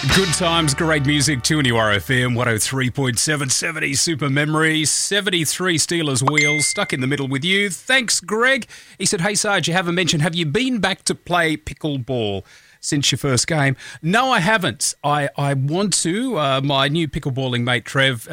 Good times, great music, 2NURFM, 103.7, 70 Super Memories, 73 Steelers Wheels, stuck in the middle with you. Thanks, Greg. He said, hey, Sarge, you haven't mentioned, have you been back to play pickleball since your first game? No, I haven't. I want to. My new pickleballing mate, Trev,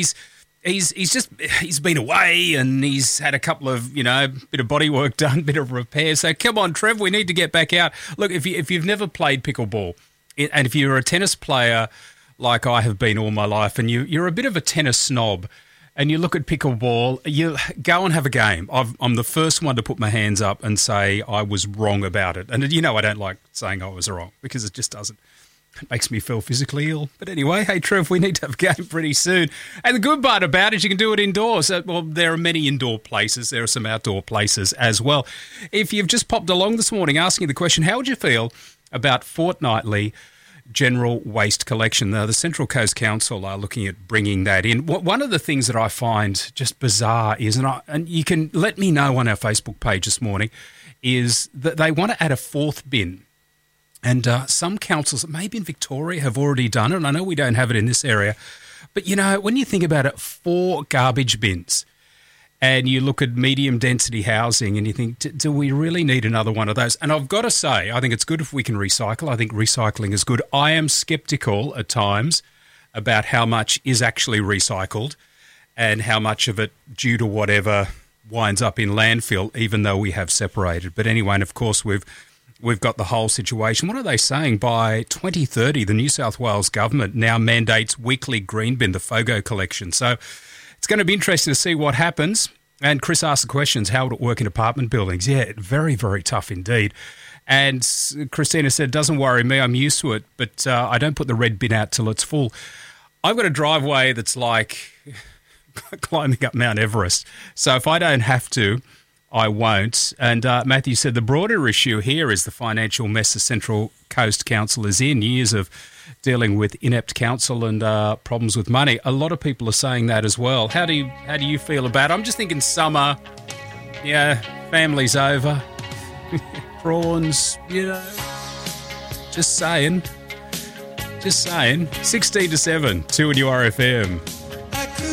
He's been away and he's had a couple of, bit of body work done, bit of repair. So come on, Trev, we need to get back out. Look, if you've never played pickleball, and if you're a tennis player like I have been all my life, and you're a bit of a tennis snob, and you look at pickleball, you go and have a game. I'm the first one to put my hands up and say I was wrong about it. And I don't like saying I was wrong because it just doesn't. It makes me feel physically ill. But anyway, hey, Trev, we need to have a game pretty soon. And the good part about it is you can do it indoors. Well, there are many indoor places. There are some outdoor places as well. If you've just popped along this morning asking the question, how would you feel about fortnightly general waste collection? Now, the Central Coast Council are looking at bringing that in. One of the things that I find just bizarre is, and you can let me know on our Facebook page this morning, is that they want to add a fourth bin. And some councils, maybe in Victoria, have already done it. And I know we don't have it in this area. But, when you think about it, 4 garbage bins, and you look at medium density housing and you think, do we really need another one of those? And I've got to say, I think it's good if we can recycle. I think recycling is good. I am sceptical at times about how much is actually recycled and how much of it, due to whatever, winds up in landfill, even though we have separated. But anyway, and of course, we've got the whole situation. What are they saying? By 2030, the New South Wales government now mandates weekly green bin, the FOGO collection. So it's going to be interesting to see what happens. And Chris asked the questions, how would it work in apartment buildings? Yeah, very, very tough indeed. And Christina said, doesn't worry me, I'm used to it, but I don't put the red bin out till it's full. I've got a driveway that's like climbing up Mount Everest. So if I don't have to, I won't. And Matthew said the broader issue here is the financial mess the Central Coast Council is in. Years of dealing with inept council and problems with money. A lot of people are saying that as well. How do you feel about it? I'm just thinking summer, family's over, prawns, just saying. 16 to 7, 2NURFM.